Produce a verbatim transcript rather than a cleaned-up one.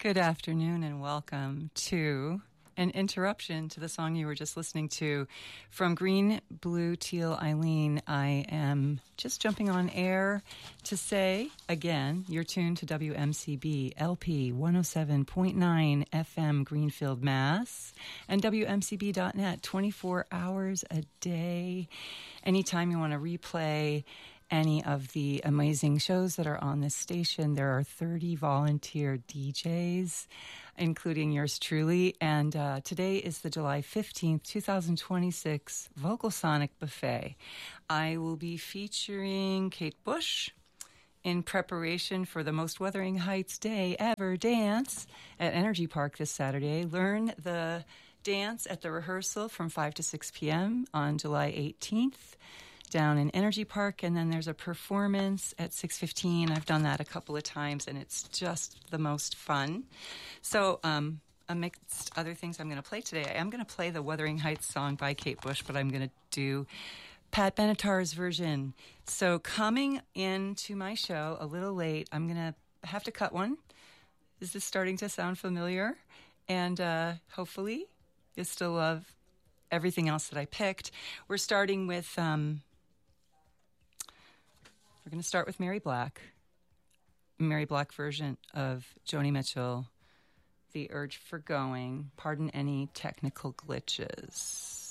Good afternoon and welcome to an interruption to the song you were just listening to from Green, Blue, Teal, Eileen. I am just jumping on air to say, again, you're tuned to W M C B L P one oh seven point nine F M Greenfield, Mass. and W M C B dot net twenty-four hours a day. Anytime you want to replay any of the amazing shows that are on this station, there are thirty volunteer D Js, including yours truly. And uh, today is the July fifteenth, twenty twenty-six Vocal Sonic Buffet. I will be featuring Kate Bush in preparation for the Most Wuthering Heights Day Ever dance at Energy Park this Saturday. Learn the dance at the rehearsal from five to six p.m. on July eighteenth. Down in Energy Park, and then there's a performance at six fifteen. I've done that a couple of times, and it's just the most fun. So, um, amidst other things I'm going to play today, I am going to play the Wuthering Heights song by Kate Bush, but I'm going to do Pat Benatar's version. So, coming into my show a little late, I'm going to have to cut one. Is this starting to sound familiar? And uh, hopefully you still love everything else that I picked. We're starting with... Um, We're going to start with Mary Black, Mary Black version of Joni Mitchell, The Urge for Going. Pardon any technical glitches.